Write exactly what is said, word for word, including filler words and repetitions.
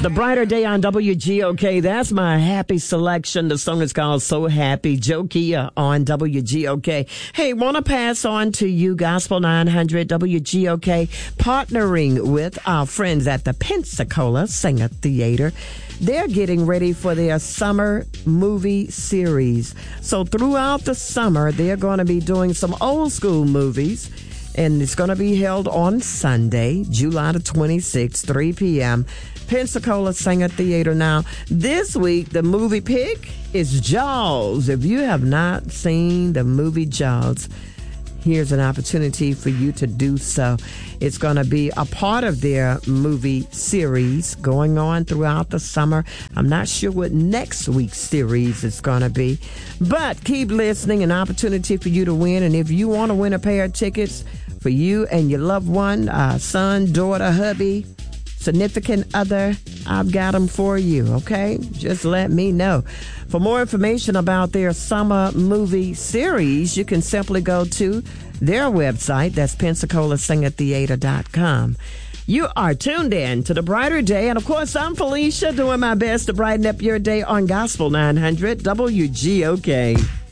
The Brighter Day on W G O K. That's my happy selection. The song is called So Happy. Joe Kia on W G O K. Hey, want to pass on to you Gospel nine hundred W G O K, partnering with our friends at the Pensacola Singer Theater. They're getting ready for their summer movie series. So throughout the summer, they're going to be doing some old school movies. And it's going to be held on Sunday, July the twenty-sixth, three p.m., Pensacola Singer Theater. Now, this week, the movie pick is Jaws. If you have not seen the movie Jaws, here's an opportunity for you to do so. It's going to be a part of their movie series going on throughout the summer. I'm not sure what next week's series is going to be, but keep listening. An opportunity for you to win. And if you want to win a pair of tickets for you and your loved one, uh, son, daughter, hubby, significant other, I've got them for you, okay? Just let me know. For more information about their summer movie series, you can simply go to their website. That's Pensacola Singer Theater dot com. You are tuned in to The Brighter Day. And, of course, I'm Felicia, doing my best to brighten up your day on Gospel nine hundred W G O K.